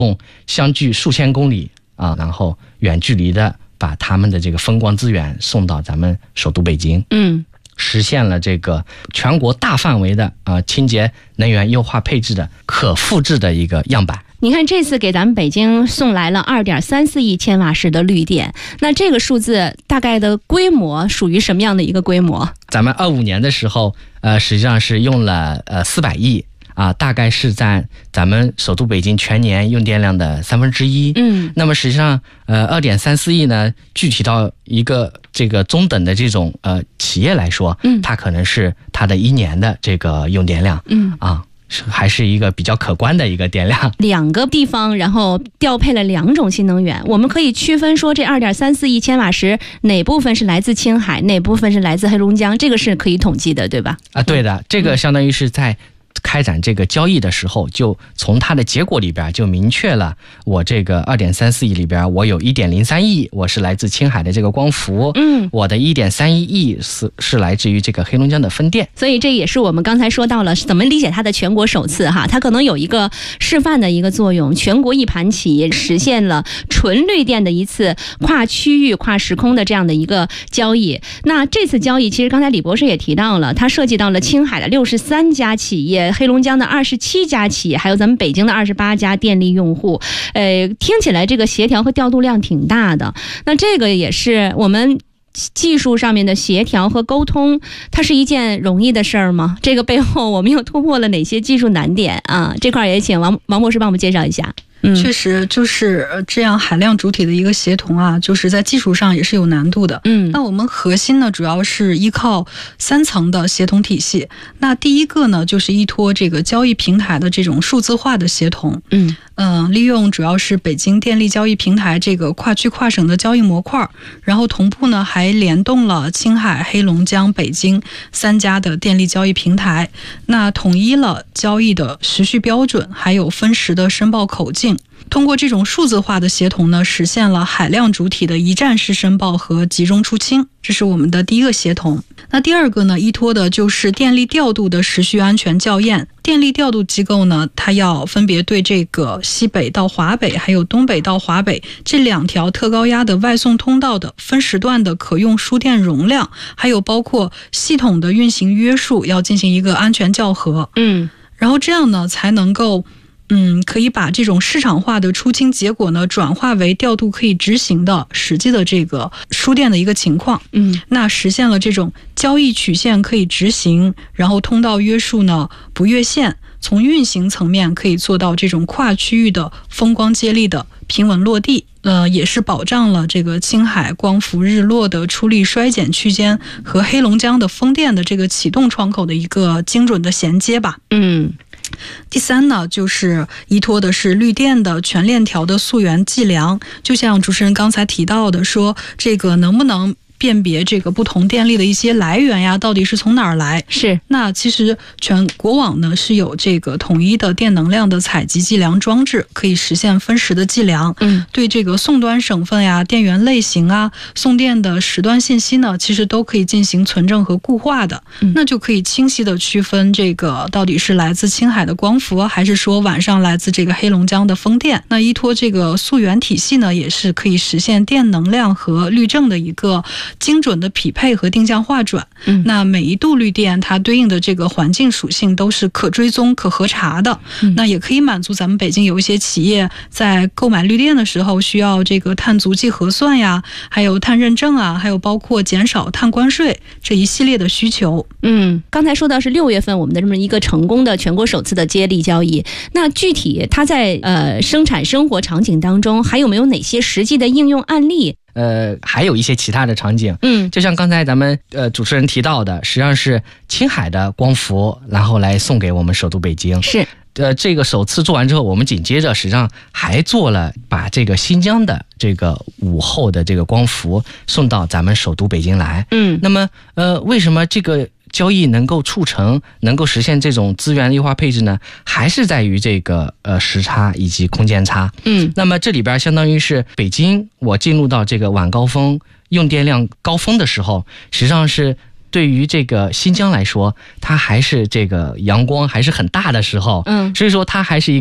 相距数千公里啊，然后远距离的把他们的这个风光资源送到咱们首都北京，实现了这个全国大范围的清洁能源优化配置的可复制的一个样板。 你看这次给咱们北京送来了 2.34 亿千瓦时的绿电，那这个数字大概的规模属于什么样的一个规模？ 咱们25年的时候实际上是用了400亿大概是在咱们首都北京全年用电量的1/3。那么实际上2.34亿呢，具体到一个这个中等的这种企业来说，它可能是它的1年的这个用电量，还是一个比较可观的一个电量。 2个地方然后调配了2种新能源，我们可以区分说这 2.34 亿千瓦时哪部分是来自青海，哪部分是来自黑龙江，这个是可以统计的，对吧？对的，这个相当于是在开展这个交易的时候，就从它的结果里边就明确了，我这个 2.34 亿里边，我有 1.03 亿我是来自青海的这个光伏，我的 1.31 亿是来自于这个黑龙江的风电。 所以这也是我们刚才说到了怎么理解它的全国首次哈，它可能有一个示范的一个作用，全国一盘棋，实现了纯绿电的一次跨区域跨时空的这样的一个交易。那这次交易其实刚才李博士也提到了，它涉及到了青海的63家企业，黑龙江的27家企业，还有咱们北京的28家电力用户，听起来这个协调和调度量挺大的。那这个也是我们技术上面的协调和沟通，它是一件容易的事儿吗？这个背后我们又突破了哪些技术难点啊？这块也请王博士帮我们介绍一下。 确实就是这样海量主体的一个协同啊，就是在技术上也是有难度的。那我们核心呢，主要是依靠3层的协同体系。那第一个呢，就是依托这个交易平台的这种数字化的协同。利用主要是北京电力交易平台这个跨区跨省的交易模块，然后同步呢还联动了青海、黑龙江、北京3家的电力交易平台，那统一了交易的时序标准，还有分时的申报口径。通过这种数字化的协同呢，实现了海量主体的一站式申报和集中出清，这是我们的第一个协同。那第二个呢，依托的就是电力调度的时序安全校验。电力调度机构呢，它要分别对这个西北到华北还有东北到华北这2条特高压的外送通道的分时段的可用输电容量，还有包括系统的运行约束要进行一个安全校核。然后这样呢才能够可以把这种市场化的出清结果呢，转化为调度可以执行的实际的这个输电的一个情况。那实现了这种交易曲线可以执行，然后通道约束呢不越线，从运行层面可以做到这种跨区域的风光接力的平稳落地。也是保障了这个青海光伏日落的出力衰减区间和黑龙江的风电的这个启动窗口的一个精准的衔接吧。第3呢，就是依托的是绿电的全链条的溯源计量，就像主持人刚才提到的，说这个能不能辨别这个不同电力的一些来源呀，到底是从哪儿来？是。那其实全国网呢是有这个统一的电能量的采集计量装置，可以实现分时的计量。对这个送端省份呀、电源类型啊、送电的时段信息呢，其实都可以进行存证和固化的。那就可以清晰的区分这个到底是来自青海的光伏，还是说晚上来自这个黑龙江的风电。那依托这个溯源体系呢，也是可以实现电能量和绿证的一个精准的匹配和定向划转。那每一度绿电它对应的这个环境属性都是可追踪可核查的。那也可以满足咱们北京有一些企业在购买绿电的时候需要这个碳足迹核算呀，还有碳认证啊，还有包括减少碳关税这一系列的需求。 刚才说到是6月份我们的这么一个成功的全国首次的接力交易，那具体它在生产生活场景当中还有没有哪些实际的应用案例？ 还有一些其他的场景，就像刚才咱们主持人提到的，实际上是青海的光伏，然后来送给我们首都北京。是。这个首次做完之后，我们紧接着实际上还做了把这个新疆的这个午后的这个光伏送到咱们首都北京来。那么为什么这个交易能够促成，能够实现这种资源优化配置呢？还是在于这个时差以及空间差。那么这里边相当于是北京，我进入到这个晚高峰用电量高峰的时候，实际上是对于这个新疆来说，它还是这个阳光还是很大的时候，所以说它还是一个